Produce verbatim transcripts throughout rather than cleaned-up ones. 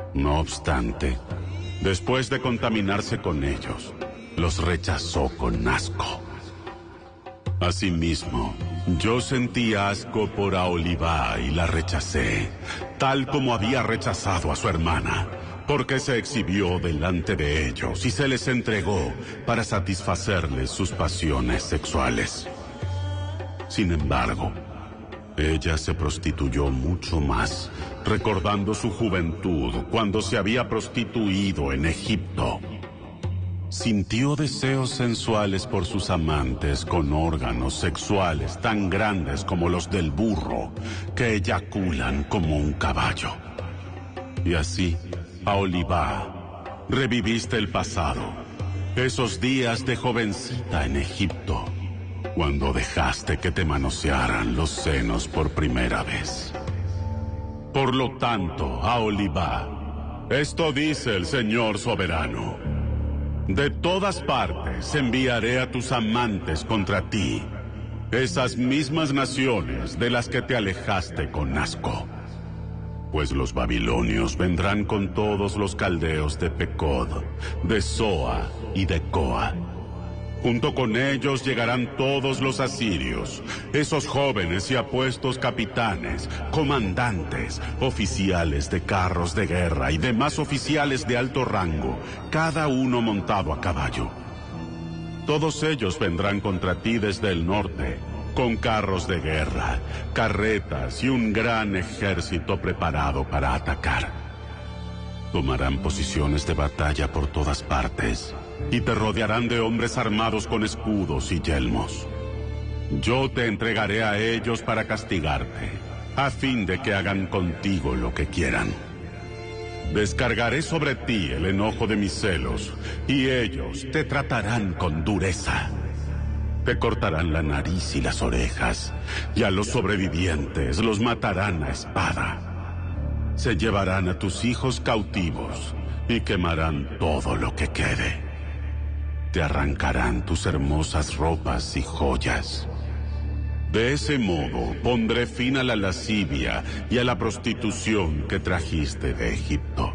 No obstante, después de contaminarse con ellos, los rechazó con asco. Asimismo, yo sentí asco por Aholibah y la rechacé, tal como había rechazado a su hermana, porque se exhibió delante de ellos y se les entregó para satisfacerles sus pasiones sexuales. Sin embargo, ella se prostituyó mucho más, recordando su juventud cuando se había prostituido en Egipto. Sintió deseos sensuales por sus amantes con órganos sexuales tan grandes como los del burro, que eyaculan como un caballo. Y así, Aholibah, reviviste el pasado, esos días de jovencita en Egipto, cuando dejaste que te manosearan los senos por primera vez. Por lo tanto, Aholibah, esto dice el Señor soberano: de todas partes enviaré a tus amantes contra ti, esas mismas naciones de las que te alejaste con asco. Pues los babilonios vendrán con todos los caldeos de Pekod, de Zoa y de Coa. Junto con ellos llegarán todos los asirios, esos jóvenes y apuestos capitanes, comandantes, oficiales de carros de guerra y demás oficiales de alto rango, cada uno montado a caballo. Todos ellos vendrán contra ti desde el norte, con carros de guerra, carretas y un gran ejército preparado para atacar. Tomarán posiciones de batalla por todas partes y te rodearán de hombres armados con escudos y yelmos. Yo te entregaré a ellos para castigarte, a fin de que hagan contigo lo que quieran. Descargaré sobre ti el enojo de mis celos, y ellos te tratarán con dureza. Te cortarán la nariz y las orejas, y a los sobrevivientes los matarán a espada. Se llevarán a tus hijos cautivos y quemarán todo lo que quede. Te arrancarán tus hermosas ropas y joyas. De ese modo pondré fin a la lascivia y a la prostitución que trajiste de Egipto.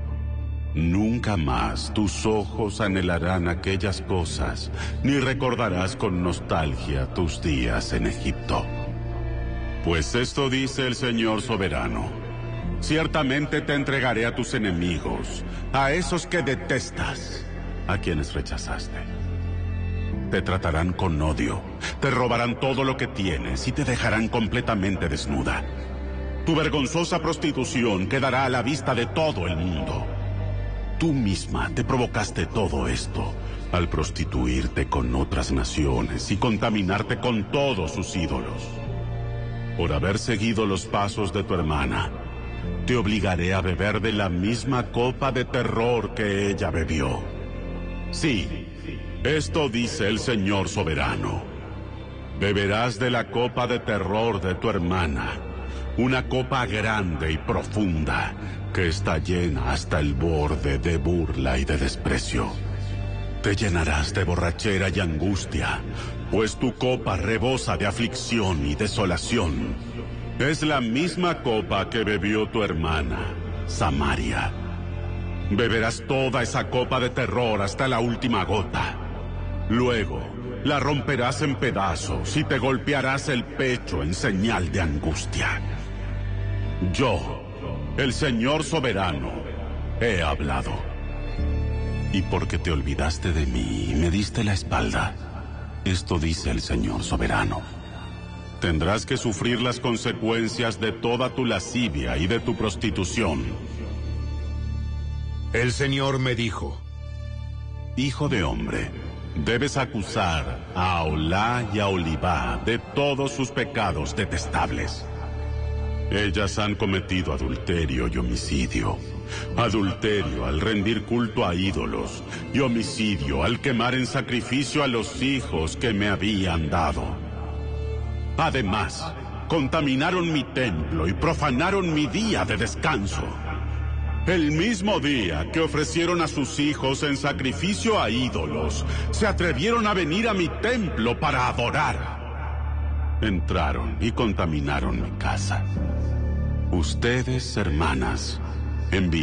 Nunca más tus ojos anhelarán aquellas cosas, ni recordarás con nostalgia tus días en Egipto. Pues esto dice el Señor soberano: ciertamente te entregaré a tus enemigos, a esos que detestas, a quienes rechazaste. Te tratarán con odio, te robarán todo lo que tienes y te dejarán completamente desnuda. Tu vergonzosa prostitución quedará a la vista de todo el mundo. Tú misma te provocaste todo esto al prostituirte con otras naciones y contaminarte con todos sus ídolos. Por haber seguido los pasos de tu hermana, te obligaré a beber de la misma copa de terror que ella bebió. Sí, esto dice el Señor soberano: beberás de la copa de terror de tu hermana, una copa grande y profunda que está llena hasta el borde de burla y de desprecio. Te llenarás de borrachera y angustia, pues tu copa rebosa de aflicción y desolación. Es la misma copa que bebió tu hermana, Samaria. Beberás toda esa copa de terror hasta la última gota. Luego, la romperás en pedazos y te golpearás el pecho en señal de angustia. Yo, el Señor soberano, he hablado. Y porque te olvidaste de mí y me diste la espalda, esto dice el Señor soberano: tendrás que sufrir las consecuencias de toda tu lascivia y de tu prostitución. El Señor me dijo: hijo de hombre, debes acusar a Aholah y a Aholibah de todos sus pecados detestables. Ellas han cometido adulterio y homicidio. Adulterio al rendir culto a ídolos, y homicidio al quemar en sacrificio a los hijos que me habían dado. Además, contaminaron mi templo y profanaron mi día de descanso. El mismo día que ofrecieron a sus hijos en sacrificio a ídolos, se atrevieron a venir a mi templo para adorar. Entraron y contaminaron mi casa. Ustedes, hermanas, enviaron